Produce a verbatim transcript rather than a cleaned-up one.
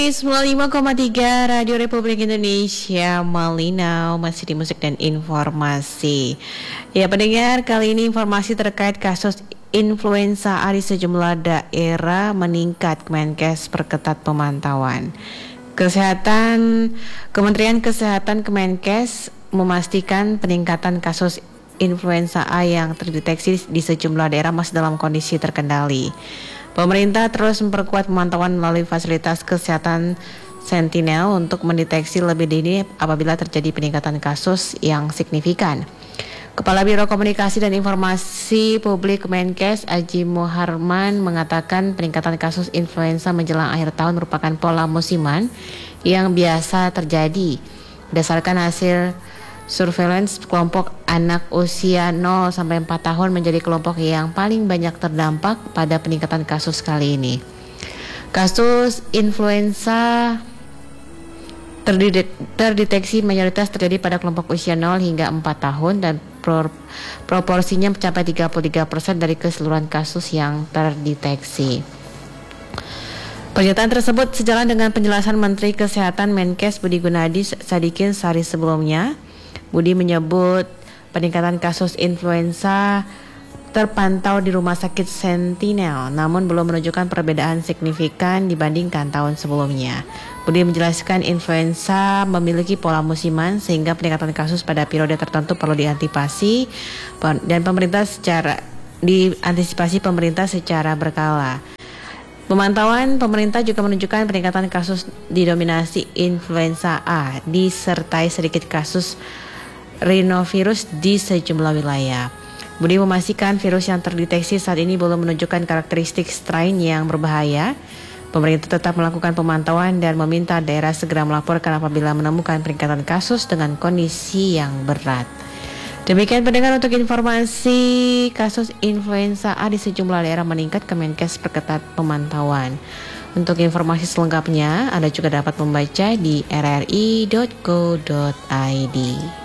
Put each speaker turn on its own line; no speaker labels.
sembilan puluh lima koma tiga Radio Republik Indonesia Malinau, masih di musik dan informasi. Ya pendengar, kali ini informasi terkait kasus influenza A di sejumlah daerah meningkat. Kemenkes perketat pemantauan. Kesehatan Kementerian Kesehatan Kemenkes memastikan peningkatan kasus influenza A yang terdeteksi di sejumlah daerah masih dalam kondisi terkendali. Pemerintah terus memperkuat pemantauan melalui fasilitas kesehatan Sentinel untuk mendeteksi lebih dini apabila terjadi peningkatan kasus yang signifikan. Kepala Biro Komunikasi dan Informasi Publik Kemenkes Aji Muharman mengatakan peningkatan kasus influenza menjelang akhir tahun merupakan pola musiman yang biasa terjadi. Berdasarkan hasil surveillance, kelompok anak usia nol sampai empat tahun menjadi kelompok yang paling banyak terdampak pada peningkatan kasus kali ini. Kasus influenza terdeteksi mayoritas terjadi pada kelompok usia nol hingga empat tahun dan pro- proporsinya mencapai tiga puluh tiga persen dari keseluruhan kasus yang terdeteksi. Pernyataan tersebut sejalan dengan penjelasan Menteri Kesehatan Menkes Budi Gunadi Sadikin sehari sebelumnya. Budi menyebut peningkatan kasus influenza terpantau di Rumah Sakit Sentinel, namun belum menunjukkan perbedaan signifikan dibandingkan tahun sebelumnya. Budi menjelaskan influenza memiliki pola musiman sehingga peningkatan kasus pada periode tertentu perlu diantisipasi dan pemerintah secara diantisipasi pemerintah secara berkala. Pemantauan pemerintah juga menunjukkan peningkatan kasus didominasi influenza A disertai sedikit kasus rhinovirus di sejumlah wilayah. Budi memastikan virus yang terdeteksi saat ini belum menunjukkan karakteristik strain yang berbahaya. Pemerintah tetap melakukan pemantauan dan meminta daerah segera melaporkan apabila menemukan peningkatan kasus dengan kondisi yang berat. Demikian pendengar, untuk informasi kasus influenza A di sejumlah daerah meningkat, Kemenkes perketat pemantauan. Untuk informasi selengkapnya, Anda juga dapat membaca di r r i dot go dot i d.